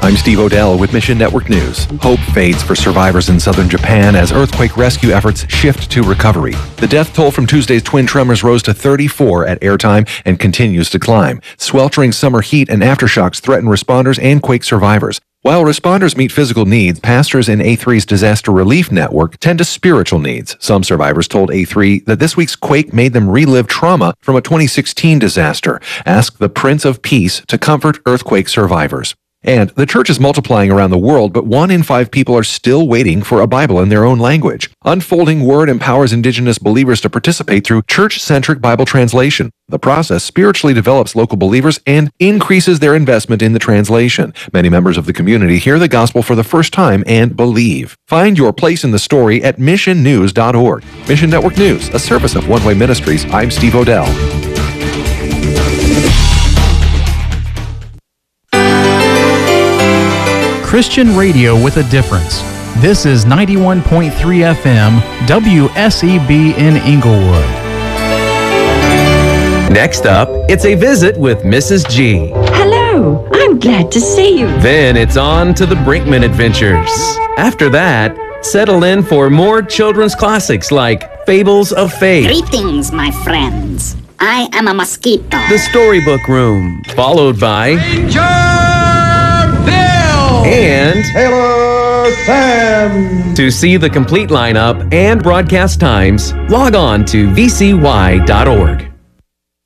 I'm Steve Odell with Mission Network News. Hope fades for survivors in southern Japan as earthquake rescue efforts shift to recovery. The death toll from Tuesday's twin tremors rose to 34 at airtime and continues to climb. Sweltering summer heat and aftershocks threaten responders and quake survivors. While responders meet physical needs, pastors in A3's disaster relief network tend to spiritual needs. Some survivors told A3 that this week's quake made them relive trauma from a 2016 disaster. Ask the Prince of Peace to comfort earthquake survivors. And the church is multiplying around the world, but 1 in 5 people are still waiting for a Bible in their own language. Unfolding Word empowers indigenous believers to participate through church-centric Bible translation. The process spiritually develops local believers and increases their investment in the translation. Many members of the community hear the gospel for the first time and believe. Find your place in the story at missionnews.org. Mission Network News, a service of One Way Ministries. I'm Steve Odell. Christian radio with a difference. This is 91.3 FM WSEB in Inglewood. Next up, it's a visit with Mrs. G. Hello, I'm glad to see you. Then it's on to the Brinkman Adventures. After that, settle in for more children's classics like Fables of Faith. Greetings, my friends. I am a mosquito. The Storybook Room, followed by Ranger Bill and Taylor Sam. To see the complete lineup and broadcast times, log on to vcy.org.